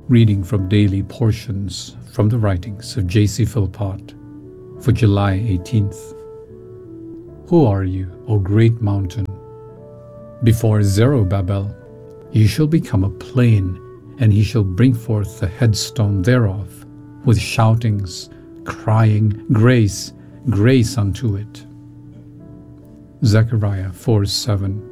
Reading from daily portions from the writings of J.C. Philpott for July 18th. Who are you, O great mountain? Before Zerubbabel ye shall become a plain, and he shall bring forth the headstone thereof, with shoutings, crying, Grace, grace unto it. Zechariah 4:7.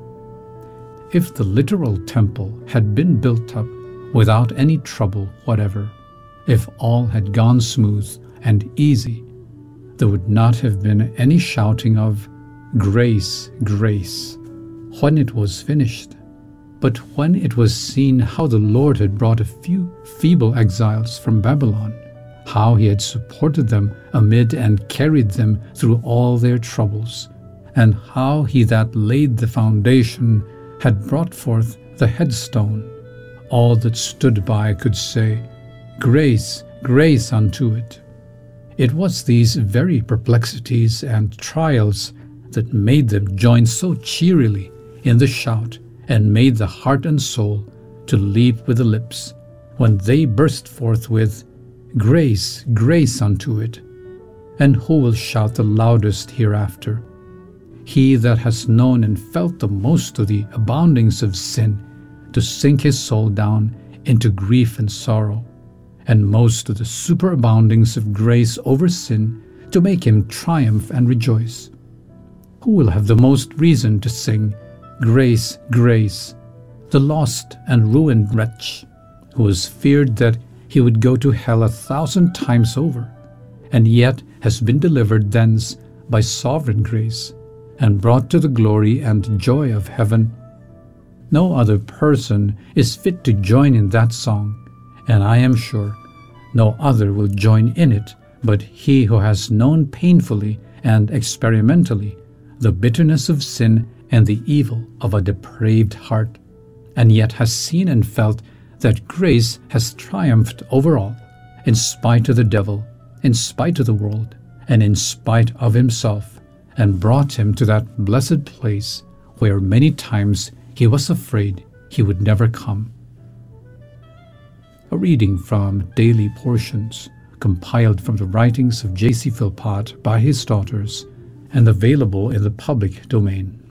If the literal temple had been built up without any trouble whatever, if all had gone smooth and easy, there would not have been any shouting of Grace, grace, when it was finished. But when it was seen how the Lord had brought a few feeble exiles from Babylon, how he had supported them amid and carried them through all their troubles, and how he that laid the foundation had brought forth the headstone, all that stood by could say, Grace, grace unto it. It was these very perplexities and trials that made them join so cheerily in the shout, and made the heart and soul to leap with the lips, when they burst forth with, Grace, grace unto it. And who will shout the loudest hereafter? He that has known and felt the most of the aboundings of sin, to sink his soul down into grief and sorrow, and most of the superaboundings of grace over sin, to make him triumph and rejoice. Who will have the most reason to sing, Grace, grace? The lost and ruined wretch, who has feared that he would go to hell 1,000 times over, and yet has been delivered thence by sovereign grace, and brought to the glory and joy of heaven. No other person is fit to join in that song, and I am sure no other will join in it but he who has known painfully and experimentally the bitterness of sin and the evil of a depraved heart, and yet has seen and felt that grace has triumphed over all, in spite of the devil, in spite of the world, and in spite of himself, and brought him to that blessed place where many times he was afraid he would never come. A reading from Daily Portions, compiled from the writings of J.C. Philpott by his daughters, and available in the public domain.